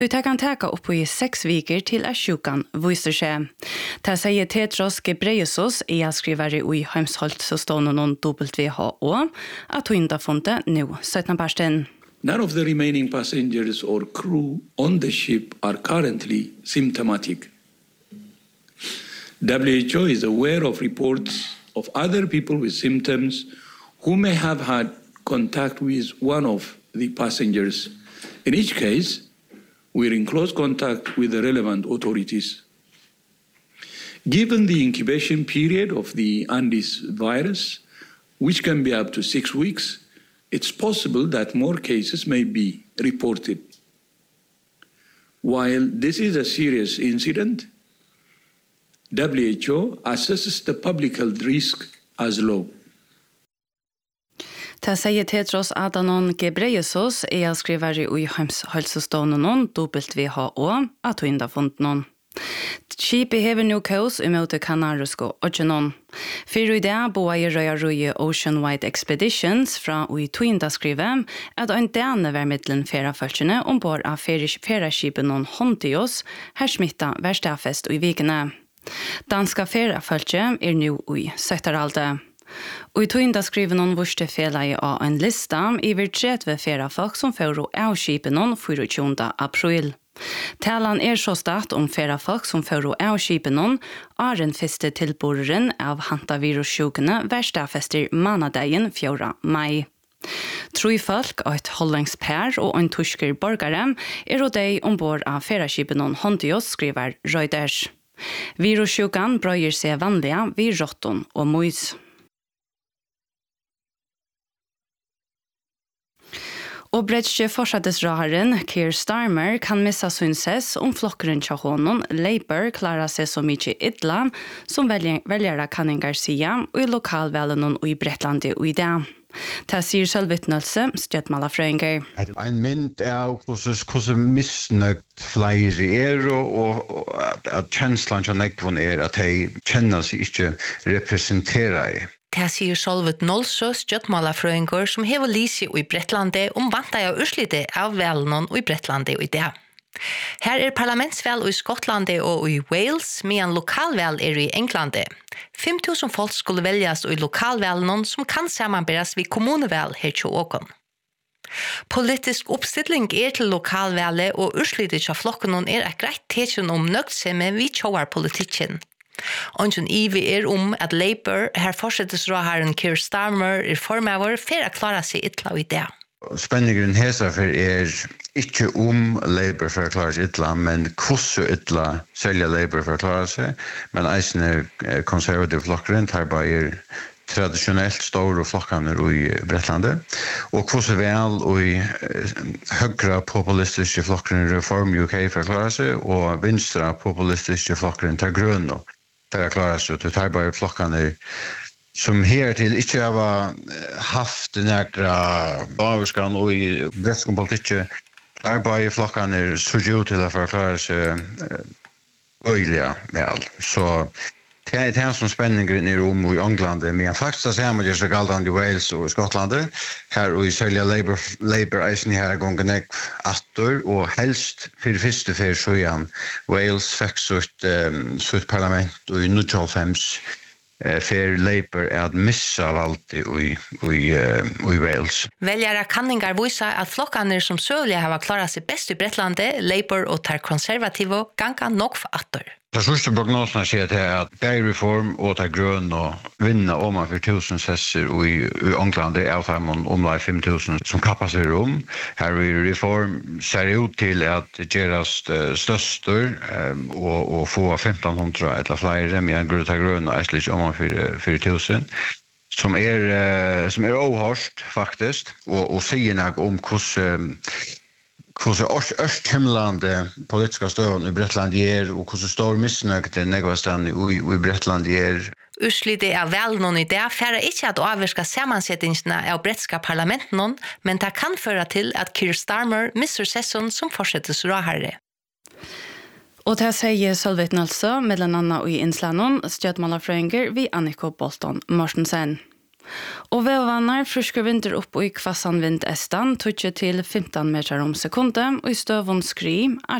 Det kan ta upp i 6 veckor till att sjukan visar sig. Det säger Tedros Ghebreyesus skrivare i Hemsholtsstönen WHO att hon inte funnit nu 17 personer. None of the remaining passengers or crew on the ship are currently symptomatic. WHO is aware of reports of other people with symptoms who may have had contact with one of the passengers. In each case, we're in close contact with the relevant authorities. Given the incubation period of the Andes virus, which can be up to 6 weeks, it's possible that more cases may be reported. While this is a serious incident, WHO assesses the public health risk as low. Det säger Tedros Adhanom Ghebreyesus skrivare i Hemsholtsstönen WHO att hon inte funnit någon. Skipet hever nu kaos imot Kanariska öarna. För idag boar i Röja Ocean Wide Expeditions fra i Twinda skriver att en dane var mittlen ferrafølgene ombord av ferraskipen någon Hontios här smitta värstafest i vikene. Danska ferrafølge nu i Søtteralde. Og i Twinda skriver noen vurste felai av en lista iver 30 ferrafolk som får av skipen noen 24. april. Talan så start om ferrafolk som får av skipen noen av den første tilboreren av hantavirussjukene verstafester manadagen 4. mai. 3 folk og et holdningspær og en tysker borgare og de ombord av ferraskipen noen Hontios, skriver Reuters. Virussjukan brøyer seg vanlige vid råtton og møys. Og bredtje fortsattesraharen Keir Starmer kan missa synses om flokkeren til honom Labour klarar seg så mye idla som väljare kanningar sia og i lokalvelen og i Bretlandet og i det. Det sier selvvittnelse, Stjøtmala Frøyinger. En mynd av hvordan misnøgt flere og at kjenslan til nekvån at de kjenner seg ikke representerer. Det sier Solvet Nolsøs Stjøtmalafrøyinger som hever lise i Bretlandet vanta av urslite av velen i Bretlandet og i det. Her parlamentsvel i Skottlandet og i Wales, medan lokalvel i Englandet. 5000 folk skulle velges i lokalvelen som kan sammenberes vid kommunevel her til åken. Politisk oppstilling til lokalvelet og urslite til flokken et greit tekjen om nøgtsemme vid tjoarpolitikken. Ongen ivi om at Labour her fortsettesråharen Keir Starmer formøver for å klare seg ytla i det. Spenningen hesafer ikke Labour for å klare seg ytla, men hvordan ytla selger Labour for å klare seg, men eisene konservative flokkeren tar bare traditionellt store flokkene i Bretlandet, og hvordan vel i høyre populistiske flokkene Reform UK for å klare seg, og vinstre populistiske flokkene tar grønne for å klare seg, og tar bare flokkene som her til ikke har haft nægra baverskan og i brettskom politikk, tar bare flokkene så jo til for å klare seg øyelig vel. Så det är som spänningen i Rom i England, men faktiskt så man just galdan i Wales och Skottland. Här och i sälja Labour isen här gången attor och helst för första för så igen. Wales fick sitt parlament och i 1995 för Labour att missa allt i Wales. Väljare kanningar visar att flockarna som sövliga har klarat sig bäst i Bretlandet, Labour och tar konservativa ganga nog för attor. Det største prognosen sier at Reform og tar grønn og vinner om for 1000 sesser i England av dem omlai 5000 som kappar seg Her i Reform ser ut til at gerast største og få 1500 eller flere, men grønn tar grønn og eislig om for 4000. Som ohørst faktisk, og sier nok om hvordan østhimlande politiska støvn i Bretland og hvordan stor misnøgte negvastan i Bretland Urslite av vel noen i det færre ikke at avvirka sammansettingsene av bretska parlamenten, men det kan føre til at Keir Starmer misser sesson som fortsettes råherre. Og det sier Sølveten altså, mellom annet i Innslandet, Stjøtmalafrøyinger ved Annika Bolton Mortensen. Og vedvannar frisker vinter opp i kvassan vind estan, 20 til 15 meter om sekundet, og i støvun skri